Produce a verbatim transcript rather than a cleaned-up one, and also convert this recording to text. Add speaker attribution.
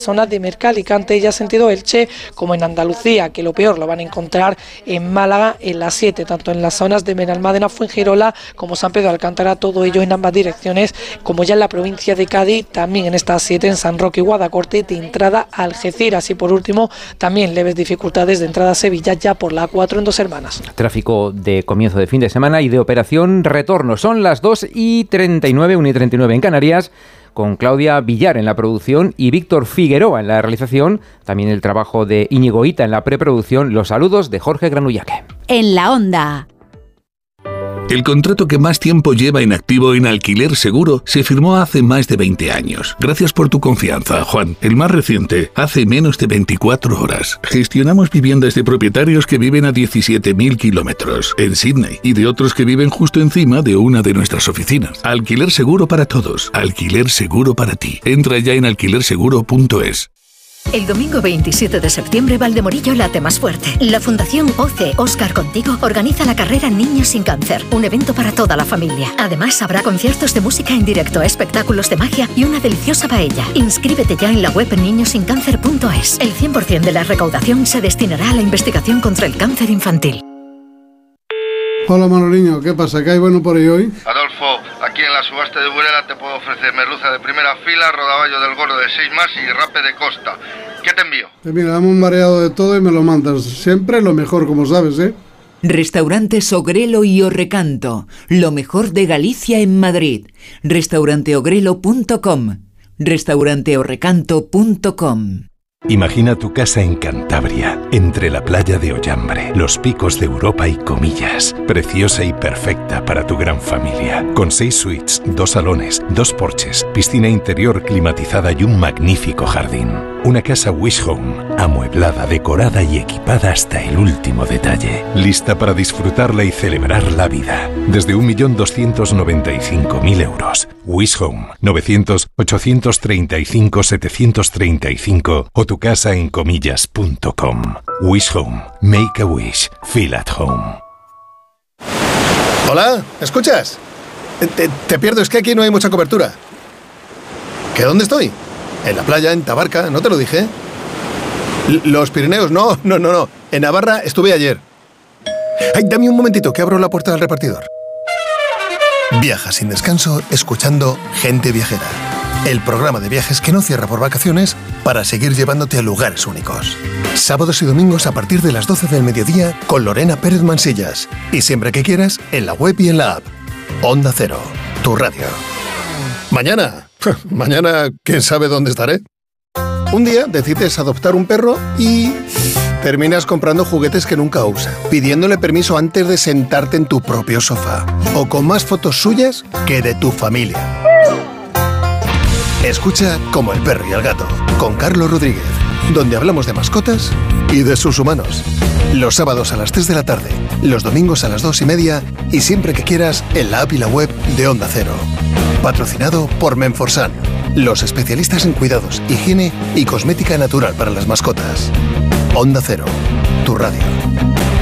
Speaker 1: Zonas de Merca, Alicante y sentido Elche, como en Andalucía, que lo peor lo van a encontrar en Málaga en las siete, tanto en las zonas de Benalmádena, Fuengirola como San Pedro de Alcántara, todo ello en ambas direcciones, como ya en la provincia de Cádiz, también en estas siete, en San Roque y Guadacorte, de entrada a Algeciras. Y por último, también leves dificultades de entrada a Sevilla, ya por la A cuatro en Dos Hermanas.
Speaker 2: Tráfico de comienzo de fin de semana y de operación retorno. Son las dos y treinta y nueve, una y treinta y nueve en Canarias, con Claudia Villar en la producción y Víctor Figueroa en la realización, también el trabajo de Íñigo Hita en la preproducción, los saludos de Jorge Granullaque.
Speaker 3: En la Onda.
Speaker 4: El contrato que más tiempo lleva en activo en Alquiler Seguro se firmó hace más de veinte años. Gracias por tu confianza, Juan. El más reciente, hace menos de veinticuatro horas. Gestionamos viviendas de propietarios que viven a diecisiete mil kilómetros en Sydney y de otros que viven justo encima de una de nuestras oficinas. Alquiler Seguro para todos. Alquiler Seguro para ti. Entra ya en alquiler seguro punto es.
Speaker 5: El domingo veintisiete de septiembre, Valdemorillo late más fuerte. La Fundación O C Oscar Contigo organiza la carrera Niños sin Cáncer, un evento para toda la familia. Además, habrá conciertos de música en directo, espectáculos de magia y una deliciosa paella. Inscríbete ya en la web niños sin cáncer punto es. El cien por ciento de la recaudación se destinará a la investigación contra el cáncer infantil.
Speaker 6: Hola Manoliño, ¿qué pasa? ¿Qué hay bueno por ahí hoy?
Speaker 7: Adolfo, aquí en la subasta de Burela te puedo ofrecer merluza de primera fila, rodaballo del gordo de seis más y rape de costa. ¿Qué te envío?
Speaker 6: Pues mira, dame un mareado de todo y me lo mandas. Siempre lo mejor, como sabes, ¿eh?
Speaker 8: Restaurantes Ogrelo y Orrecanto, lo mejor de Galicia en Madrid. restaurante ogrelo punto com, restaurante orrecanto punto com.
Speaker 9: Imagina tu casa en Cantabria, entre la playa de Ollambre, los picos de Europa y Comillas. Preciosa y perfecta para tu gran familia. Con seis suites, dos salones, dos porches, piscina interior climatizada y un magnífico jardín. Una casa Wish Home, amueblada, decorada y equipada hasta el último detalle. Lista para disfrutarla y celebrar la vida. Desde un millón doscientos noventa y cinco mil euros. Wish Home, novecientos, ochocientos treinta y cinco, setecientos treinta y cinco o tu casa en comillas punto com. Wish Home. Make a wish. Feel at home.
Speaker 10: Hola, ¿escuchas? Te, te pierdo, es que aquí no hay mucha cobertura. ¿Que dónde estoy? En la playa, en Tabarca, ¿no te lo dije? L- Los Pirineos, no, no, no, no. En Navarra estuve ayer. Ay, dame un momentito, que abro la puerta del repartidor. Viaja sin descanso escuchando Gente Viajera. El programa de viajes que no cierra por vacaciones para seguir llevándote a lugares únicos. Sábados y domingos a partir de las doce del mediodía con Lorena Pérez Mansillas. Y siempre que quieras, en la web y en la app. Onda Cero, tu radio. Mañana, mañana, ¿quién sabe dónde estaré? Un día decides adoptar un perro y terminas comprando juguetes que nunca usa, pidiéndole permiso antes de sentarte en tu propio sofá. O con más fotos suyas que de tu familia. Escucha Como el perro y el gato, con Carlos Rodríguez, donde hablamos de mascotas y de sus humanos. Los sábados a las tres de la tarde, los domingos a las dos y media y siempre que quieras en la app y la web de Onda Cero. Patrocinado por Menforsan, los especialistas en cuidados, higiene y cosmética natural para las mascotas. Onda Cero, tu radio.